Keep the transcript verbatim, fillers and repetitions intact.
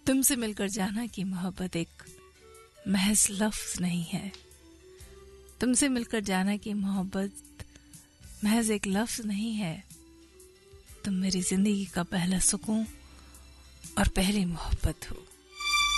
तुमसे मिलकर जाना की मोहब्बत एक महज लफ्ज नहीं है। तुमसे मिलकर जाना की मोहब्बत महज एक लफ्ज नहीं है। तुम मेरी जिंदगी का पहला सुकून और पहली मोहब्बत हो।